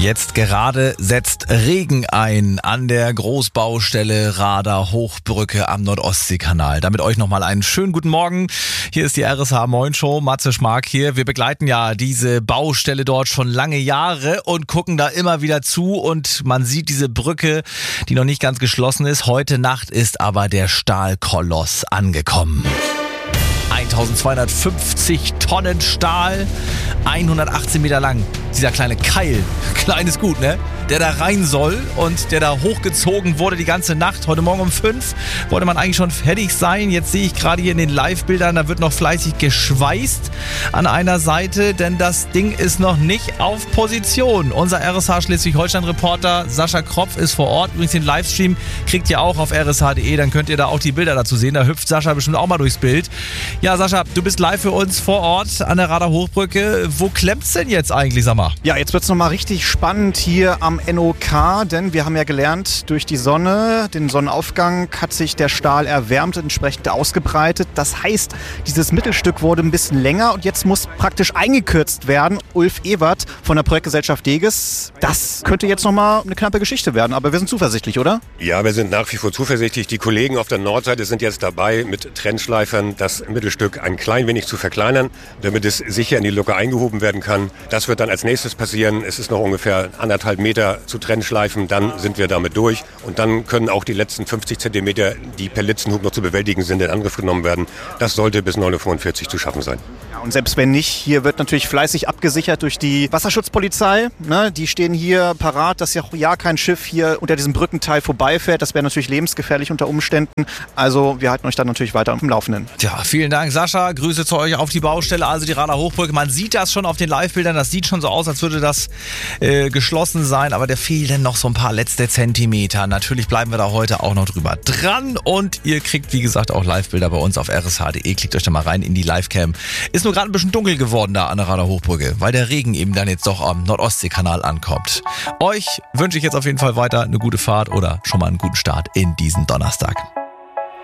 Jetzt gerade setzt Regen ein an der Großbaustelle Rader Hochbrücke am Nordostseekanal. Damit euch nochmal einen schönen guten Morgen. Hier ist die RSH Moin Show, Matze Schmark hier. Wir begleiten ja diese Baustelle dort schon lange Jahre und gucken da immer wieder zu und man sieht diese Brücke, die noch nicht ganz geschlossen ist. Heute Nacht ist aber der Stahlkoloss angekommen. 1250 Tonnen Stahl, 118 Meter lang. Dieser kleine Keil, klein ist gut, ne? Der da rein soll und der da hochgezogen wurde die ganze Nacht. Heute Morgen um 5 wollte man eigentlich schon fertig sein. Jetzt sehe ich gerade hier in den Live-Bildern, da wird noch fleißig geschweißt an einer Seite, denn das Ding ist noch nicht auf Position. Unser RSH Schleswig-Holstein-Reporter Sascha Kropf ist vor Ort. Übrigens den Livestream kriegt ihr auch auf rsh.de, dann könnt ihr da auch die Bilder dazu sehen. Da hüpft Sascha bestimmt auch mal durchs Bild. Ja, Sascha, du bist live für uns vor Ort an der Rader Hochbrücke. Wo klemmt's denn jetzt eigentlich, sag mal? Ja, jetzt wird's nochmal richtig spannend hier am NOK, denn wir haben ja gelernt, durch die Sonne, den Sonnenaufgang, hat sich der Stahl erwärmt und entsprechend ausgebreitet. Das heißt, dieses Mittelstück wurde ein bisschen länger und jetzt muss praktisch eingekürzt werden. Ulf Ewert von der Projektgesellschaft Deges, das könnte jetzt nochmal eine knappe Geschichte werden, aber wir sind zuversichtlich, oder? Ja, wir sind nach wie vor zuversichtlich. Die Kollegen auf der Nordseite sind jetzt dabei, mit Trennschleifern das Mittelstück ein klein wenig zu verkleinern, damit es sicher in die Lücke eingehoben werden kann. Das wird dann als nächstes passieren. Es ist noch ungefähr 1,5 Meter zu Trennschleifen, dann sind wir damit durch und dann können auch die letzten 50 Zentimeter, die per Litzenhub noch zu bewältigen sind, in Angriff genommen werden. Das sollte bis 9:45 Uhr zu schaffen sein. Ja, und selbst wenn nicht, hier wird natürlich fleißig abgesichert durch die Wasserschutzpolizei. Ne? Die stehen hier parat, dass ja kein Schiff hier unter diesem Brückenteil vorbeifährt. Das wäre natürlich lebensgefährlich unter Umständen. Also wir halten euch dann natürlich weiter am Laufenden. Tja, vielen Dank, Sascha. Grüße zu euch auf die Baustelle, also die Rader Hochbrücke. Man sieht das schon auf den Live-Bildern. Das sieht schon so aus, als würde das geschlossen sein. Aber der fehlen noch so ein paar letzte Zentimeter. Natürlich bleiben wir da heute auch noch drüber dran. Und ihr kriegt, wie gesagt, auch Live-Bilder bei uns auf rsh.de. Klickt euch da mal rein in die Live-Cam. Ist nur gerade ein bisschen dunkel geworden da an der Rader Hochbrücke, weil der Regen eben dann jetzt doch am Nordostseekanal ankommt. Euch wünsche ich jetzt auf jeden Fall weiter eine gute Fahrt oder schon mal einen guten Start in diesen Donnerstag.